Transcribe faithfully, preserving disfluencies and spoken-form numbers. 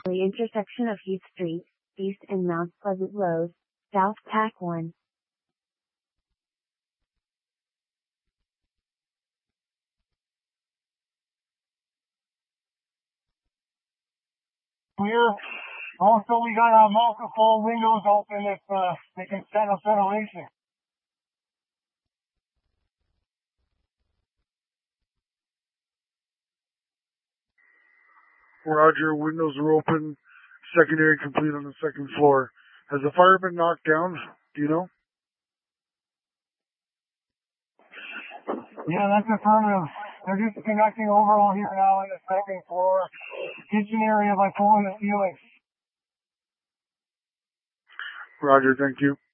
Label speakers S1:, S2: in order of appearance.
S1: The intersection of Heath Street, East and Mount Pleasant Road, South Pac one.
S2: Clear. Also, we got our multiple windows open if uh, they can settle ventilation.
S3: Roger, windows are open, secondary complete on the second floor. Has the fire been knocked down? Do you know?
S2: Yeah, that's affirmative. They're just connecting overall here now on the second floor. Kitchen area by pulling the ceiling.
S3: Roger, thank you.